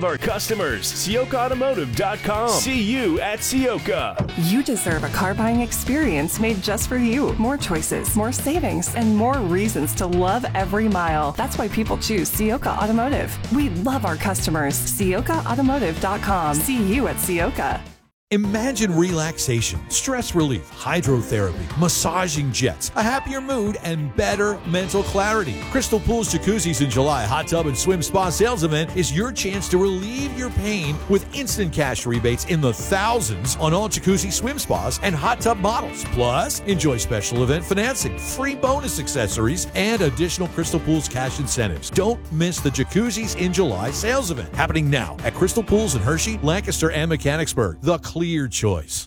love our customers. SiokaAutomotive.com. See you at Sioka. You deserve a car buying experience made just for you. More choices, more savings, and more reasons to love every mile. That's why people choose Sioka Automotive. We love our customers. SiokaAutomotive.com. See you at Sioka. Imagine relaxation, stress relief, hydrotherapy, massaging jets, a happier mood, and better mental clarity. Crystal Pools Jacuzzis in July Hot Tub and Swim Spa sales event is your chance to relieve your pain with instant cash rebates in the thousands on all jacuzzi swim spas and hot tub models. Plus, enjoy special event financing, free bonus accessories, and additional Crystal Pools cash incentives. Don't miss the Jacuzzis in July sales event happening now at Crystal Pools in Hershey, Lancaster, and Mechanicsburg. The clear choice.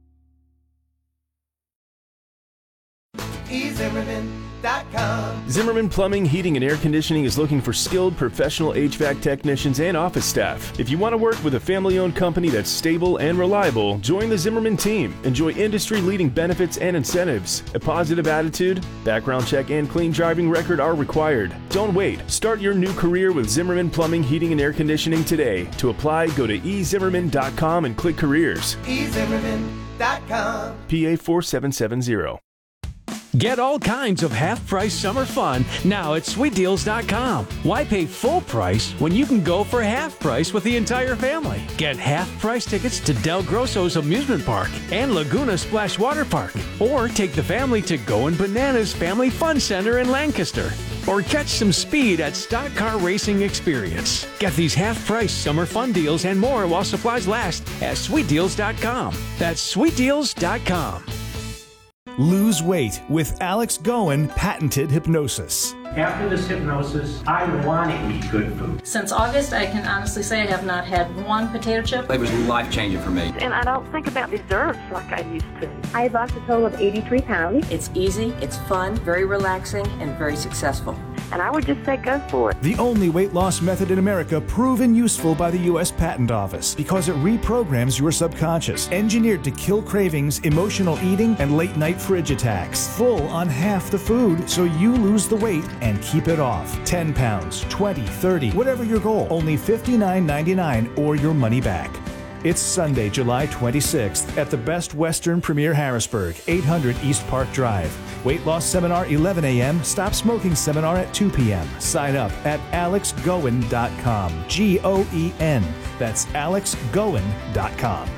eZimmerman.com. Zimmerman Plumbing, Heating, and Air Conditioning is looking for skilled professional HVAC technicians and office staff. If you want to work with a family-owned company that's stable and reliable, join the Zimmerman team. Enjoy industry-leading benefits and incentives. A positive attitude, background check, and clean driving record are required. Don't wait. Start your new career with Zimmerman Plumbing, Heating, and Air Conditioning today. To apply, go to eZimmerman.com and click Careers. eZimmerman.com. PA 4770. Get all kinds of half-price summer fun now at SweetDeals.com. Why pay full price when you can go for half price with the entire family? Get half-price tickets to Del Grosso's Amusement Park and Laguna Splash Water Park. Or take the family to Goin' Bananas Family Fun Center in Lancaster. Or catch some speed at Stock Car Racing Experience. Get these half-price summer fun deals and more while supplies last at SweetDeals.com. That's SweetDeals.com. Lose weight with Alex Goen patented hypnosis. After this hypnosis, I want to eat good food. Since August, I can honestly say I have not had one potato chip. It was life-changing for me. And I don't think about desserts like I used to. I lost a total of 83 pounds. It's easy, it's fun, very relaxing, and very successful. And I would just say go for it. The only weight loss method in America proven useful by the U.S. Patent Office because it reprograms your subconscious. Engineered to kill cravings, emotional eating, and late-night fridge attacks. Full on half the food so you lose the weight and keep it off. 10 pounds, 20, 30, whatever your goal. Only $59.99 or your money back. It's Sunday, July 26th at the Best Western Premier Harrisburg, 800 East Park Drive. Weight loss seminar 11 a.m., stop smoking seminar at 2 p.m. Sign up at alexgoen.com. G-O-E-N. That's alexgoen.com.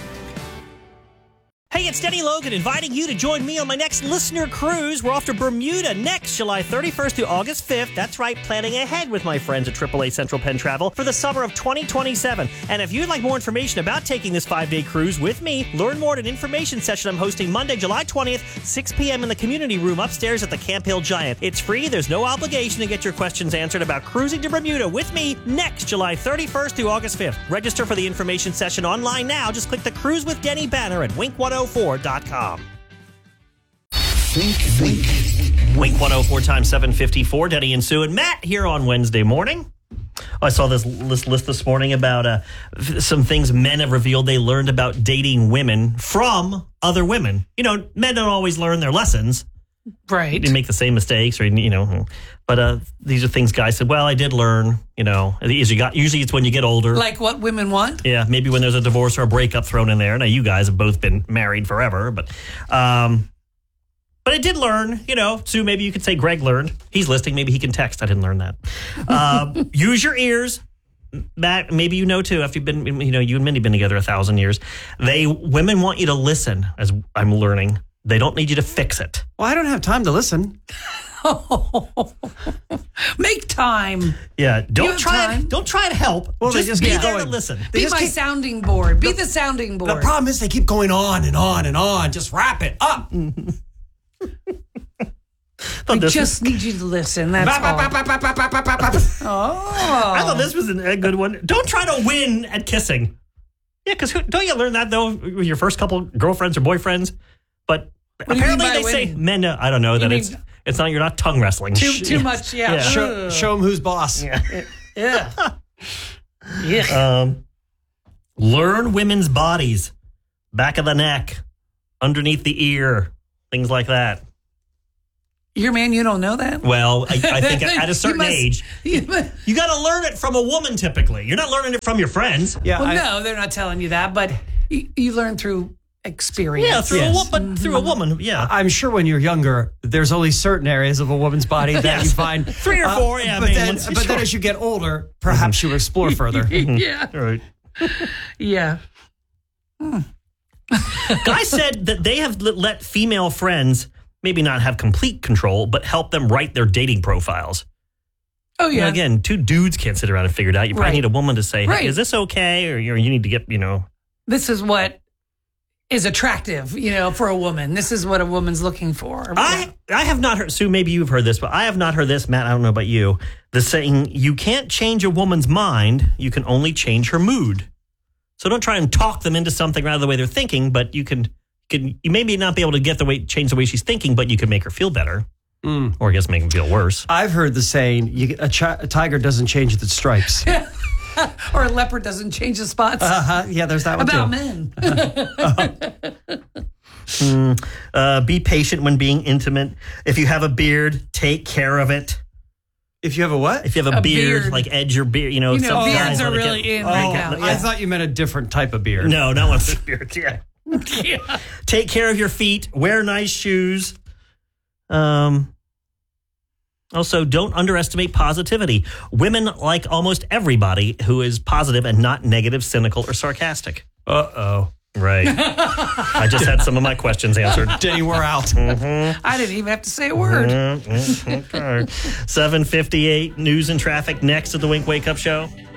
Hey, it's Denny Logan inviting you to join me on my next listener cruise. We're off to Bermuda next July 31st through August 5th. That's right, planning ahead with my friends at AAA Central Penn Travel for the summer of 2027. And if you'd like more information about taking this 5-day cruise with me, learn more at an information session I'm hosting Monday, July 20th, 6 p.m. in the community room upstairs at the Camp Hill Giant. It's free. There's no obligation to get your questions answered about cruising to Bermuda with me next July 31st through August 5th. Register for the information session online now. Just click the Cruise with Denny banner at Wink104.com. Think. Wink 104 times 754. Denny and Sue and Matt here on Wednesday morning. I saw this list this morning about some things men have revealed they learned about dating women from other women. You know, men don't always learn their lessons. Right. They make the same mistakes, or, you know. But these are things guys said, well, I did learn, you know. Usually it's when you get older. Like what women want? Yeah, maybe when there's a divorce or a breakup thrown in there. Now, you guys have both been married forever, but I did learn, you know. Sue, maybe you could say Greg learned. He's listening. Maybe he can text. I didn't learn that. Use your ears. Matt, maybe you know too, after you've been, you know, you and Mindy been together 1,000 years. Women want you to listen, as I'm learning. They don't need you to fix it. Well, I don't have time to listen. Make time. Yeah, don't try to help. Well, just be there to listen. Be my sounding board. Be the sounding board. The problem is they keep going on and on and on. Just wrap it up. I just need you to listen. That's all. I thought this was a good one. Don't try to win at kissing. Yeah, because don't you learn that, though, with your first couple girlfriends or boyfriends? But apparently they say men, I don't know, that it's not, you're not tongue wrestling. Too much, yeah. Show them who's boss. Yeah. Learn women's bodies. Back of the neck, underneath the ear, things like that. Your man, you don't know that? Well, I think at a certain age, you got to learn it from a woman typically. You're not learning it from your friends. Yeah. Well, no, they're not telling you that, but you learn through experience. Yeah, through a woman. Yeah. I'm sure when you're younger, there's only certain areas of a woman's body that you find 3 or 4. Yeah, but then as you get older, perhaps you explore further. Yeah. All right. Yeah. Guy said that they have let female friends maybe not have complete control, but help them write their dating profiles. Oh, yeah. Again, 2 dudes can't sit around and figure it out. You probably need a woman to say, hey, is this okay? Or you need to get, This is what is attractive, for a woman. This is what a woman's looking for. I have not heard, Sue, maybe you've heard this, but I have not heard this. Matt, I don't know about you. The saying, you can't change a woman's mind. You can only change her mood. So don't try and talk them into something rather the way they're thinking, but you maybe not be able to change the way she's thinking, but you can make her feel better. Or I guess make them feel worse. I've heard the saying, a tiger doesn't change its stripes. Or a leopard doesn't change the spots. Yeah, there's that one too. Men. Be patient when being intimate. If you have a beard, take care of it. If you have a what? If you have a beard, like edge your beard. Some beards are really in right now. I thought you meant a different type of beard. No, not one of beards. Yeah. Take care of your feet. Wear nice shoes. Also, don't underestimate positivity. Women like almost everybody who is positive and not negative, cynical, or sarcastic. Uh-oh. Right. I just had some of my questions answered. Denny, we're out. Mm-hmm. I didn't even have to say a word. Okay. 7:58, news and traffic next at the Wink Wake Up Show.